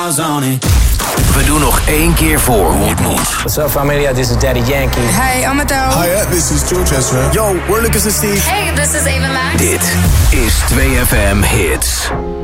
miles on it. We doen nog 1 keer voor hoe het moet. What's up, familia? This is Daddy Yankee. Hey, I'm Adele. Hi, this is George Ezra. Yo, we're Lucas and Steve. Hey, this is Ava Max. Dit is 2FM Hits.